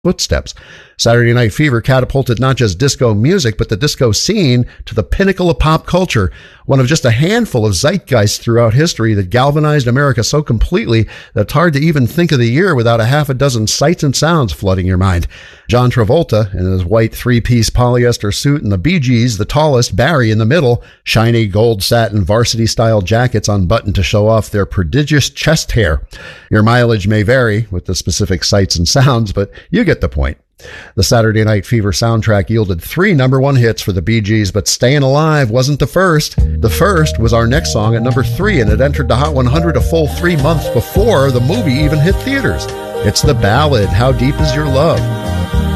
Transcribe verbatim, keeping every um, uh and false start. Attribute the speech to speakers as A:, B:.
A: footsteps. Saturday Night Fever catapulted not just disco music, but the disco scene to the pinnacle of pop culture, one of just a handful of zeitgeists throughout history that galvanized America so completely that it's hard to even think of the year without a half a dozen sights and sounds flooding your mind. John Travolta in his white three-piece polyester suit and the Bee Gees, the tallest, Barry in the middle, shiny gold satin varsity-style jackets unbuttoned to show off their prodigious chest hair. Your mileage may vary with the specific sights and sounds, but you get the point. The Saturday Night Fever soundtrack yielded three number one hits for the Bee Gees, but Staying Alive wasn't the first. The first was our next song at number three, and it entered the Hot one hundred a full three months before the movie even hit theaters. It's the ballad, How Deep Is Your Love?